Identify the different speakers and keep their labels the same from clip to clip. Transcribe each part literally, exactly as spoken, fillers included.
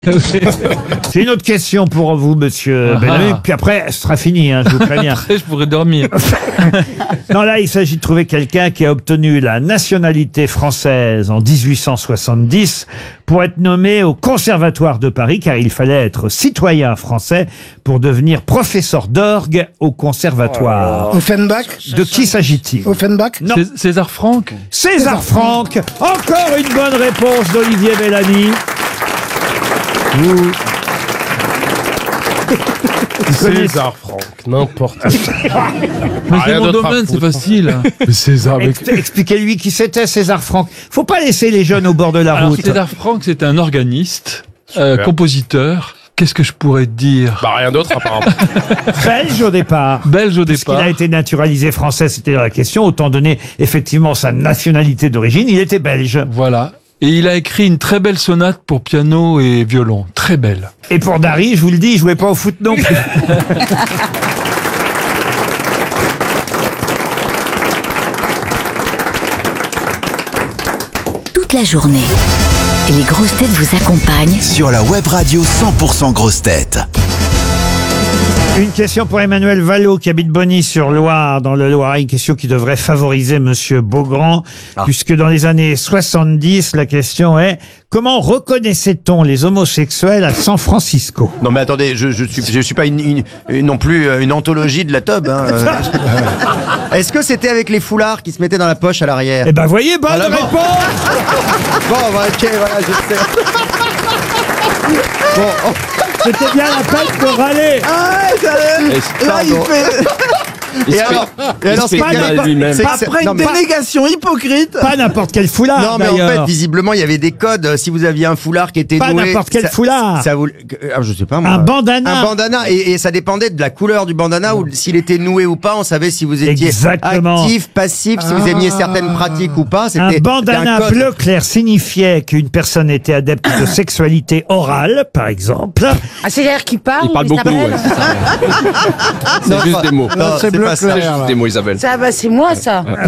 Speaker 1: C'est une autre question pour vous, monsieur
Speaker 2: Ah.
Speaker 1: Bellamy. Puis après, ce sera fini, hein, je vous préviens.
Speaker 2: Après, je pourrais dormir.
Speaker 1: Non, là, il s'agit de trouver quelqu'un qui a obtenu la nationalité française en dix-huit cent soixante-dix pour être nommé au Conservatoire de Paris, car il fallait être citoyen français pour devenir professeur d'orgue au Conservatoire.
Speaker 3: Offenbach.
Speaker 1: De qui s'agit-il?
Speaker 3: Offenbach.
Speaker 1: Non,
Speaker 2: Cés- César Franck.
Speaker 1: César Franck. Encore une bonne réponse d'Olivier Bellamy. Vous... Vous connaissez-
Speaker 4: César Franck, n'importe quoi.
Speaker 2: Mais c'est
Speaker 4: rien
Speaker 2: mon
Speaker 4: d'autre à
Speaker 2: domaine, c'est
Speaker 4: foutre.
Speaker 2: facile.
Speaker 4: Mais César, mais...
Speaker 1: Ex- Expliquez-lui qui c'était, César Franck. Faut pas laisser les jeunes au bord de la
Speaker 2: Alors,
Speaker 1: route.
Speaker 2: César Franck, c'est un organiste, euh,
Speaker 4: Super.
Speaker 2: compositeur. Qu'est-ce que je pourrais te dire?
Speaker 4: Bah rien d'autre apparemment.
Speaker 1: Belge au départ.
Speaker 2: Belge au
Speaker 1: Puisqu'il
Speaker 2: départ.
Speaker 1: a été naturalisé français, c'était la question. Autant donner effectivement sa nationalité d'origine, il était belge.
Speaker 2: Voilà. Et il a écrit une très belle sonate pour piano et violon. Très belle.
Speaker 1: Et pour Dari, je vous le dis, il jouait pas au foot non plus.
Speaker 5: Toute la journée. Et les grosses têtes vous accompagnent
Speaker 6: Sur la web radio cent pour cent grosses têtes.
Speaker 1: Une question pour Emmanuel Vallot qui habite Bonny-sur-Loire, dans le Loiret. Une question qui devrait favoriser Monsieur Beaugrand, puisque dans les années soixante-dix, la question est: comment reconnaissait-on les homosexuels à San Francisco?
Speaker 7: Non mais attendez, je je suis je suis pas une, une- une- non plus euh, une anthologie de la tub. Hein. euh. Est-ce que c'était avec les foulards qui se mettaient dans la poche à l'arrière?
Speaker 1: Eh ben, voyez, bonne
Speaker 7: Voilà, bon.
Speaker 1: réponse.
Speaker 7: Bon, bah, ok, voilà, je sais. Bon, oh,
Speaker 1: C'était bien la peine de râler.
Speaker 7: ah, là il fait. Et alors, et alors c'est
Speaker 1: pas n'importe-
Speaker 7: c'est que c'est-
Speaker 3: Après
Speaker 7: non,
Speaker 3: une
Speaker 7: mais pas-
Speaker 3: délégation hypocrite.
Speaker 1: Pas n'importe quel foulard,
Speaker 7: non mais en
Speaker 1: d'ailleurs.
Speaker 7: fait visiblement il y avait des codes. euh, Si vous aviez un foulard qui était
Speaker 1: Pas
Speaker 7: noué,
Speaker 1: n'importe quel
Speaker 7: ça-
Speaker 1: foulard.
Speaker 7: Ça vous, ah, je sais pas moi.
Speaker 1: Un bandana.
Speaker 7: Un bandana et, et ça dépendait de la couleur du bandana ou s'il était noué ou pas. On savait si vous étiez
Speaker 1: Exactement.
Speaker 7: actif, passif, si vous aimiez certaines pratiques ou pas.
Speaker 1: Un
Speaker 7: C'était
Speaker 1: bandana
Speaker 7: c'était un code.
Speaker 1: bleu clair signifiait qu'une personne était adepte de sexualité orale, par exemple.
Speaker 8: Ah, c'est-à-dire qu'il parle,
Speaker 9: Il parle
Speaker 8: mais
Speaker 9: beaucoup,
Speaker 8: s'appelle.
Speaker 9: ouais, c'est ça.
Speaker 7: Non,
Speaker 9: C'est juste
Speaker 7: pas-
Speaker 9: des mots.
Speaker 7: non,
Speaker 3: c'est
Speaker 7: c'est
Speaker 3: bleu
Speaker 7: pas ça.
Speaker 3: clair.
Speaker 9: C'est juste des mots, Isabelle.
Speaker 8: Ça, bah, c'est moi, ça. Ah,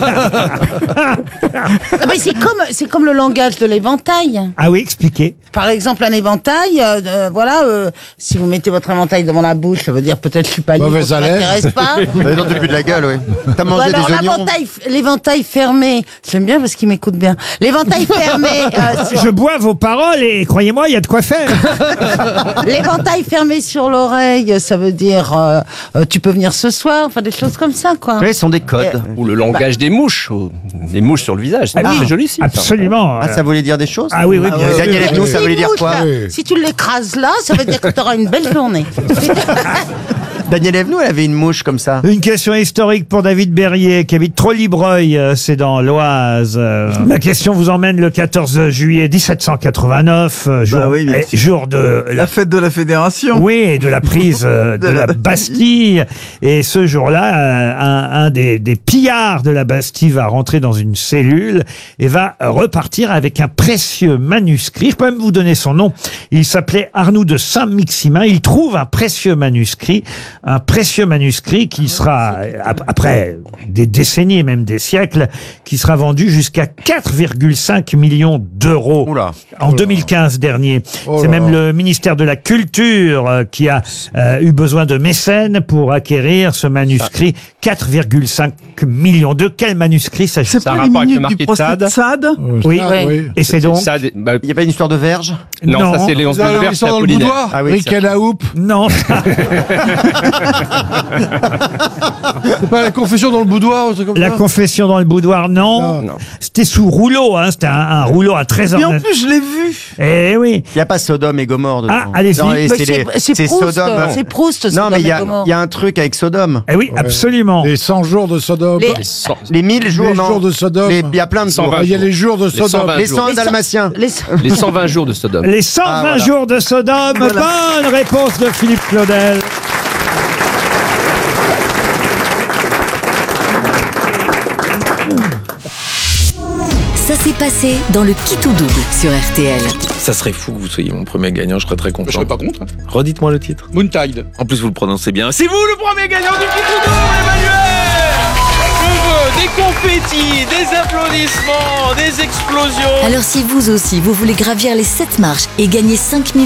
Speaker 8: mais c'est comme, c'est comme le langage de l'éventail.
Speaker 1: Ah oui, expliquez.
Speaker 8: Par exemple, un éventail, euh, euh, voilà, euh, si vous mettez votre éventail devant la bouche, ça veut dire peut-être je suis pas libre,
Speaker 3: Mauvaise
Speaker 8: ça
Speaker 3: haleine.
Speaker 8: m'intéresse pas.
Speaker 7: Ouais, dans le but de la gueule, oui. T'as
Speaker 8: Ou
Speaker 7: mangé
Speaker 8: alors
Speaker 7: des oignons.
Speaker 8: l'éventail, l'éventail fermé, j'aime bien parce qu'il m'écoute bien. L'éventail fermé, euh, sur-
Speaker 1: Je bois vos paroles et croyez-moi, il y a de quoi faire.
Speaker 8: l'éventail fermé sur l'oreille, ça veut dire euh, euh, tu peux venir ce soir, enfin des choses comme ça, quoi.
Speaker 7: Oui, ce sont des codes.
Speaker 9: Ou le langage des mouches. ou Des mouches sur le visage. C'est
Speaker 1: Ah oui,
Speaker 9: très joli, si.
Speaker 1: Absolument.
Speaker 7: Ah, ça voulait dire des choses?
Speaker 1: Ah oui, oui, bien sûr.
Speaker 7: Daniel Evenou,
Speaker 8: Si
Speaker 7: ça voulait dire
Speaker 8: mouche,
Speaker 7: quoi?
Speaker 8: là, Si tu l'écrases là, ça veut dire que tu auras une belle journée.
Speaker 7: Daniel Evenou, elle avait une mouche comme ça.
Speaker 1: Une question historique pour David Berrier qui habite Trollibreuil, euh, c'est dans l'Oise. Euh, La question vous emmène le quatorze juillet dix-sept cent quatre-vingt-neuf, euh, jour,
Speaker 3: oui, bien
Speaker 1: eh, jour de la
Speaker 3: La fête de la fédération.
Speaker 1: Oui, et de la prise euh, de la Bastille. Et ce jour-là, euh, un, un des, des pillards de la Bastille va rentrer dans une cellule et va repartir avec un précieux manuscrit. Je peux même vous donner son nom. Il s'appelait Arnoux de Saint-Maximin. Il trouve un précieux manuscrit, un précieux manuscrit qui sera, ap- après des décennies et même des siècles, qui sera vendu jusqu'à quatre virgule cinq millions d'euros
Speaker 7: Oula.
Speaker 1: en deux mille quinze dernier.
Speaker 3: Oh
Speaker 1: C'est
Speaker 3: là
Speaker 1: même
Speaker 3: là.
Speaker 1: le ministère de la Culture euh, qui a euh, eu besoin de mécènes pour acquérir ce manuscrit. quatre virgule cinq millions. De quel manuscrit s'agit-il?
Speaker 9: Ça a un rapport avec le marquis de Sade.
Speaker 3: Sade.
Speaker 1: Oui.
Speaker 8: Ouais.
Speaker 1: Et c'est donc
Speaker 9: Ça, des- bah,
Speaker 7: Il n'y a pas une histoire de verge?
Speaker 9: non,
Speaker 1: Non.
Speaker 9: ça c'est Léonce
Speaker 3: Là,
Speaker 9: Bulbert,
Speaker 3: ils
Speaker 9: c'est
Speaker 3: sont dans le
Speaker 9: Apollinaire.
Speaker 3: boudoir.
Speaker 7: Ah oui,
Speaker 3: Rick
Speaker 7: c'est-
Speaker 3: à la houppe.
Speaker 1: non.
Speaker 3: C'est pas la confession dans le boudoir ou un truc comme
Speaker 1: La
Speaker 3: ça.
Speaker 1: confession dans le boudoir, non.
Speaker 9: Non.
Speaker 1: C'était sous rouleau, hein. C'était un, un rouleau à trésor.
Speaker 3: Mais en plus, je l'ai vu.
Speaker 1: Eh oui.
Speaker 7: Il n'y a pas Sodome et Gomorre dedans.
Speaker 1: Ah, allez-y.
Speaker 7: Non, et
Speaker 8: Mais
Speaker 7: c'est
Speaker 8: c'est
Speaker 7: les-
Speaker 8: c'est
Speaker 7: c'est
Speaker 8: Proust,
Speaker 7: Sodome.
Speaker 8: c'est Proust.
Speaker 7: Non,
Speaker 8: Sodome
Speaker 7: mais il y,
Speaker 8: et
Speaker 7: a-
Speaker 8: Gomorre.
Speaker 7: il y a un truc avec Sodome.
Speaker 1: Eh oui, absolument.
Speaker 3: Les cent jours de Sodome.
Speaker 8: Les-
Speaker 7: Les mille jours,
Speaker 3: Les
Speaker 7: non.
Speaker 3: jours de Sodome.
Speaker 7: Les- Il y a plein de
Speaker 9: cent
Speaker 7: jours.
Speaker 9: vingt
Speaker 3: Il y a les jours de
Speaker 9: Les cent
Speaker 3: Sodome.
Speaker 9: vingt
Speaker 7: Les
Speaker 9: jours.
Speaker 7: cent
Speaker 8: Les cent-
Speaker 7: dalmatiens.
Speaker 8: les-
Speaker 9: Les cent vingt jours de Sodome.
Speaker 1: Les cent vingt
Speaker 7: Ah, voilà.
Speaker 1: jours de Sodome. Bonne réponse de Philippe Claudel.
Speaker 5: Ça s'est passé dans le Qui tout double sur R T L.
Speaker 10: Ça serait fou que vous soyez mon premier gagnant, je serais très content.
Speaker 9: Je serais pas contre.
Speaker 10: Redites-moi le titre.
Speaker 9: Moontide.
Speaker 10: En plus, vous le prononcez bien. C'est vous le premier gagnant du Qui tout double,
Speaker 2: Je veux des confettis, des applaudissements, des explosions.
Speaker 5: Alors si vous aussi, vous voulez gravir les sept marches et gagner cinq mille